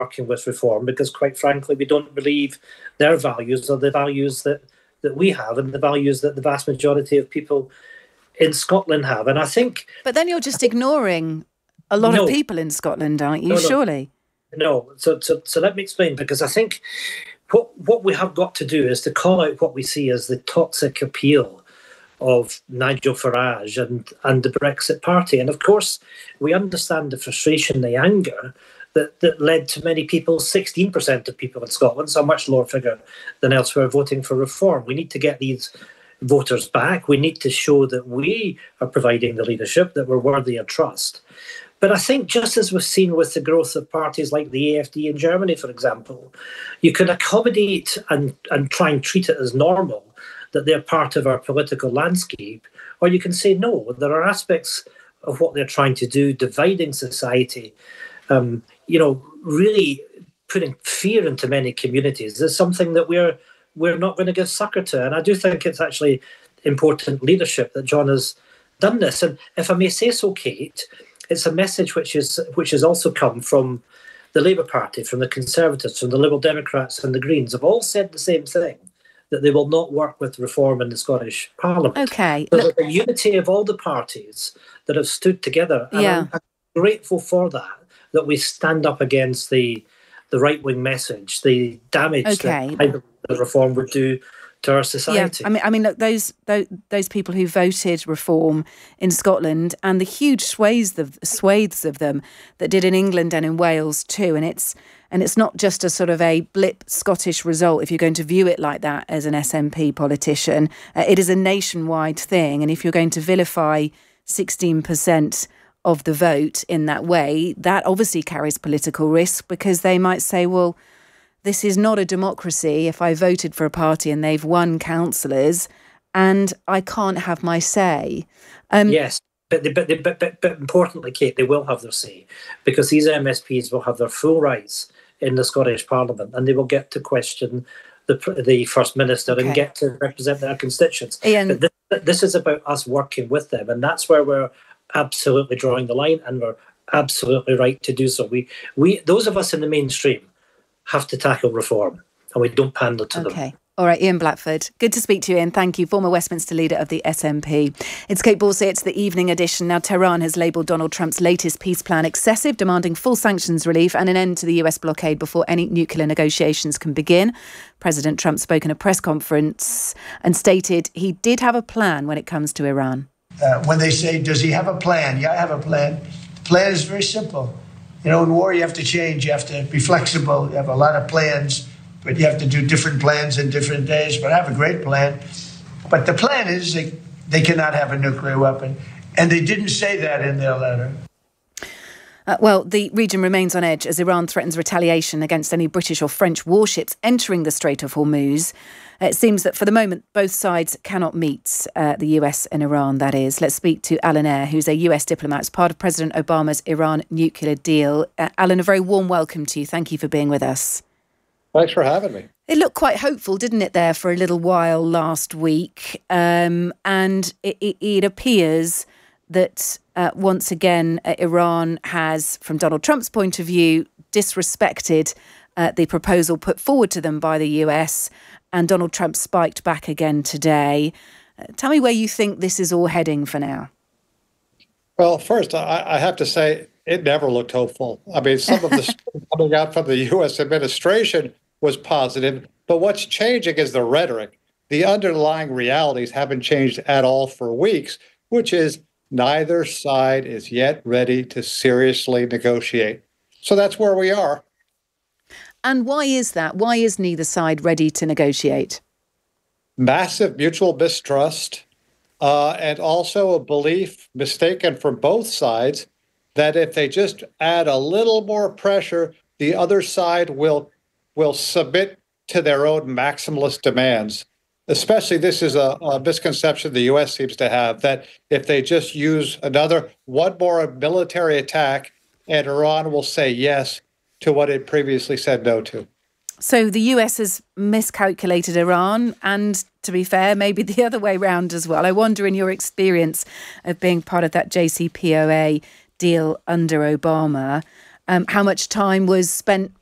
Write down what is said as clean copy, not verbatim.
working with Reform because, quite frankly, we don't believe their values are the values that we have and the values that the vast majority of people in Scotland have. And I think... But then you're just ignoring a lot of people in Scotland, aren't you, surely? No. So let me explain, because I think what we have got to do is to call out what we see as the toxic appeal of Nigel Farage and the Brexit Party. And of course, we understand the frustration, the anger that led to many people, 16% of people in Scotland, so a much lower figure than elsewhere, voting for Reform. We need to get these voters back. We need to show that we are providing the leadership, that we're worthy of trust. But I think just as we've seen with the growth of parties like the AfD in Germany, for example, you can accommodate and try and treat it as normal that they're part of our political landscape, or you can say, no, there are aspects of what they're trying to do, dividing society, really putting fear into many communities. There's something that we're not going to give succor to. And I do think it's actually important leadership that John has done this. And if I may say so, Kate, it's a message which has also come from the Labour Party, from the Conservatives, from the Liberal Democrats and the Greens, have all said the same thing, that they will not work with Reform in the Scottish Parliament. Okay. So the unity of all the parties that have stood together, and I'm grateful for that we stand up against the right-wing message, the damage that Reform would do to our society. Yeah, I mean, look, those people who voted Reform in Scotland and the huge swathes of them that did in England and in Wales too, and it's not just a sort of a blip Scottish result if you're going to view it like that as an SNP politician. It is a nationwide thing, and if you're going to vilify 16% of the vote in that way, that obviously carries political risk, because they might say, well, this is not a democracy if I voted for a party and they've won councillors and I can't have my say. Yes, but importantly, Kate, they will have their say, because these MSPs will have their full rights in the Scottish Parliament, and they will get to question the First Minister and get to represent their constituents. Ian, but this is about us working with them, and that's where we're absolutely drawing the line, and we're absolutely right to do so. We those of us in the mainstream have to tackle Reform, and we don't pander to them. Okay. All right, Ian Blackford. Good to speak to you, Ian. Thank you. Former Westminster leader of the SNP. It's Kate Borsey. It's the evening edition. Now, Tehran has labelled Donald Trump's latest peace plan excessive, demanding full sanctions relief and an end to the US blockade before any nuclear negotiations can begin. President Trump spoke in a press conference and stated he did have a plan when it comes to Iran. When they say, does he have a plan? Yeah, I have a plan. The plan is very simple. In war, you have to change. You have to be flexible. You have a lot of plans, but you have to do different plans in different days. But I have a great plan. But the plan is they cannot have a nuclear weapon. And they didn't say that in their letter. Well, the region remains on edge as Iran threatens retaliation against any British or French warships entering the Strait of Hormuz. It seems that for the moment, both sides cannot meet, the US and Iran, that is. Let's speak to Alan Eyre, who's a US diplomat as part of President Obama's Iran nuclear deal. Alan, a very warm welcome to you. Thank you for being with us. Thanks for having me. It looked quite hopeful, didn't it, there for a little while last week? And it appears that once again, Iran has, from Donald Trump's point of view, disrespected the proposal put forward to them by the US, and Donald Trump spiked back again today. Tell me where you think this is all heading for now. Well, first, I have to say it never looked hopeful. I mean, some of the stuff coming out from the U.S. administration was positive, but what's changing is the rhetoric. The underlying realities haven't changed at all for weeks, which is neither side is yet ready to seriously negotiate. So that's where we are. And why is that? Why is neither side ready to negotiate? Massive mutual mistrust, and also a belief, mistaken from both sides, that if they just add a little more pressure, the other side will submit to their own maximalist demands. Especially, this is a misconception the U.S. seems to have, that if they just use one more military attack, and Iran will say yes to what it previously said no to. So the US has miscalculated Iran, and to be fair, maybe the other way round as well. I wonder, in your experience of being part of that JCPOA deal under Obama, how much time was spent